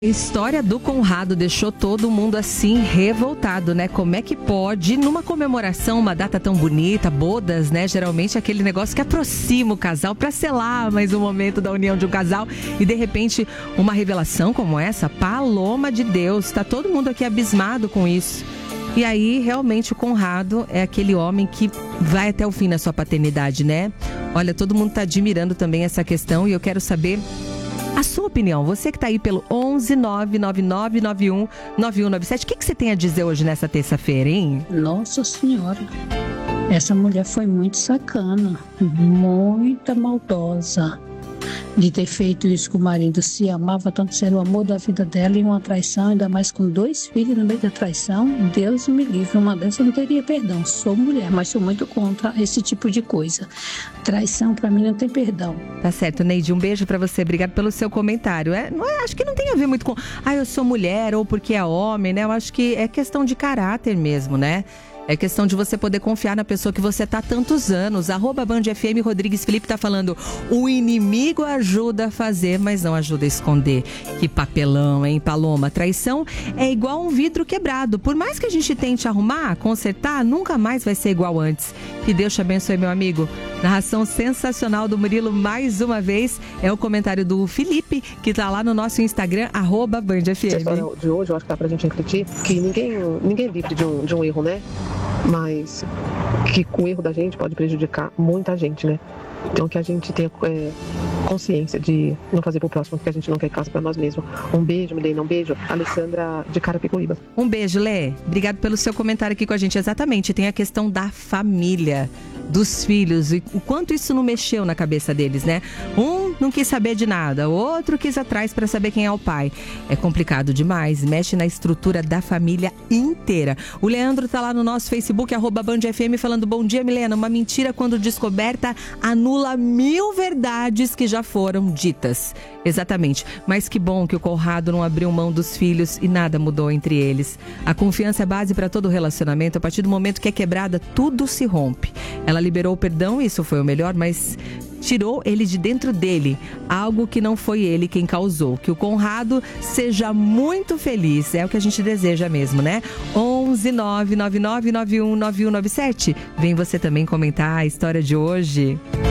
A história do Conrado deixou todo mundo assim revoltado, né? Como é que pode, numa comemoração, uma data tão bonita, bodas, né? Geralmente aquele negócio que aproxima o casal para selar mais um momento da união de um casal e de repente uma revelação como essa, Paloma de Deus, tá todo mundo aqui abismado com isso. E aí realmente o Conrado é aquele homem que vai até o fim na sua paternidade, né? Olha, todo mundo tá admirando também essa questão e eu quero saber a sua opinião, você que está aí pelo 11999919197, o que você tem a dizer hoje nessa terça-feira, hein? Nossa Senhora, essa mulher foi muito sacana, muito maldosa de ter feito isso com o marido. Se amava tanto, ser o amor da vida dela e uma traição, ainda mais com 2 filhos no meio da traição. Deus me livre, uma dessas eu não teria perdão. Sou mulher, mas sou muito contra esse tipo de coisa. Traição pra mim não tem perdão. Tá certo, Neide, um beijo pra você, obrigado pelo seu comentário. Acho que não tem a ver muito com eu sou mulher ou porque é homem, né? Eu acho que é questão de caráter mesmo, né? É questão de você poder confiar na pessoa que você tá há tantos anos. @BandFM, Rodrigues Felipe tá falando: o inimigo ajuda a fazer, mas não ajuda a esconder. Que papelão, hein, Paloma? Traição é igual um vidro quebrado. Por mais que a gente tente arrumar, consertar, nunca mais vai ser igual antes. Que Deus te abençoe, meu amigo. Narração sensacional do Murilo mais uma vez. É o comentário do Felipe, que tá lá no nosso Instagram, @BandFM. A história de hoje, eu acho que dá pra gente refletir que ninguém é livre de um erro, né? Mas que o erro da gente pode prejudicar muita gente, né? Então que a gente tenha consciência de não fazer pro próximo, porque a gente não quer casa pra nós mesmos. Um beijo, Milena, um beijo. Alessandra de Carapicuíba. Um beijo, Lê. Obrigado pelo seu comentário aqui com a gente. Exatamente, tem a questão da família, dos filhos, e o quanto isso não mexeu na cabeça deles, né? Um não quis saber de nada, o outro quis atrás para saber quem é o pai. É complicado demais, mexe na estrutura da família inteira. O Leandro tá lá no nosso Facebook, @BandFM, falando: bom dia, Milena, uma mentira quando descoberta anula 1000 verdades que já foram ditas. Exatamente, mas que bom que o Conrado não abriu mão dos filhos e nada mudou entre eles. A confiança é base para todo relacionamento. A partir do momento que é quebrada, tudo se rompe. Ela liberou o perdão, isso foi o melhor, mas tirou ele de dentro dele, algo que não foi ele quem causou. Que o Conrado seja muito feliz, é o que a gente deseja mesmo, né? 11999919197. Vem você também comentar a história de hoje.